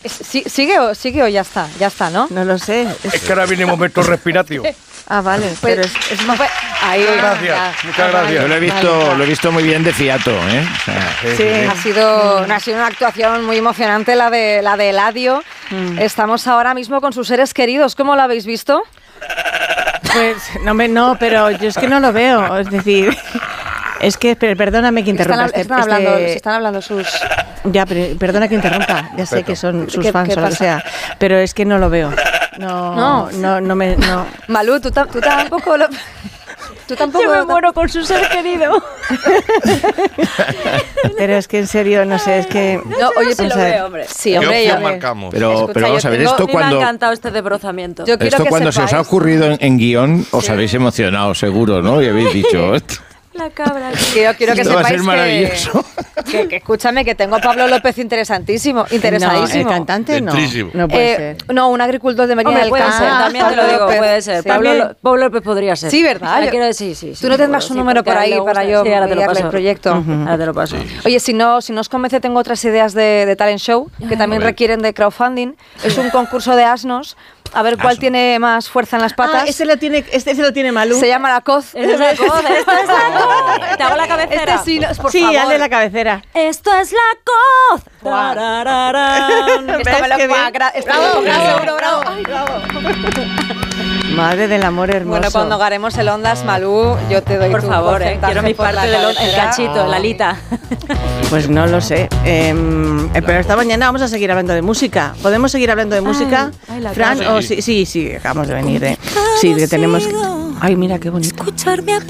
¿Sigue o ya está, ¿no? No lo sé. Es que ahora viene momento respiratorio. Ah, vale, Pues, pero es más... Ahí, Muchas gracias. Yo lo he visto muy bien de fiato, ¿eh? O sea, Sí, ha sido una actuación muy emocionante la de Eladio. Estamos ahora mismo con sus seres queridos. ¿Cómo lo habéis visto? Pues no, pero yo es que no lo veo. Es decir, es que perdóname que interrumpa. Están hablando sus... Ya, pero perdona que interrumpa. Ya sé que son sus fans ¿Qué o lo que sea, pero es que no lo veo. No. Malú, tú tampoco lo... Tú tampoco... Yo me muero con su ser querido. Pero es que en serio, no sé, es que... No, oye, sí lo veo, hombre. Sí, hombre, ¿Qué marcamos? pero vamos a ver, esto A mí me ha encantado este desbrozamiento. Yo quiero esto que cuando se os ha sepáis- ocurrido en guión, os habéis emocionado, seguro, ¿no? Y habéis dicho... La cabra. Quiero que Esto va a sepáis ser maravilloso. que escúchame, que tengo a Pablo López interesadísimo, No, interesadísimo. el cantante no. Dentrísimo. No puede ser. No, un agricultor de Medina Hombre, del puede Campo. ser, también te lo digo, López, puede ser. sí. Pablo López podría ser. Sí, ¿verdad? O sea, Yo- quiero decir, sí. Tú no tendrás un número por ahí para yo ahora te lo enviarle paso. el proyecto. Ahora te lo paso. Oye, si no os convence, tengo otras ideas de talent show que también requieren de crowdfunding. Es un concurso de asnos. A ver cuál tiene más fuerza en las patas. Este se lo tiene Malú. Se llama La Coz. Esta es la coz. Te hago la cabecera. Este sí, por Sí, favor. hazle la cabecera. Esto es la coz. Guau. Tarararán. Esto ¿Ves me lo qué bien? bravo. Ay, bravo. Madre del amor hermoso. Bueno, cuando ganemos el Ondas, Malú, yo te doy Por tu favor, porcentaje quiero mi por la parte del cabecera. cachito, la alita. Pues no lo sé. Pero esta mañana vamos a seguir hablando de música. ¿Podemos seguir hablando de música? ay, la Fran, cara. sí, acabamos de venir. Sí, que tenemos... Ay, mira qué bonito. Escucharme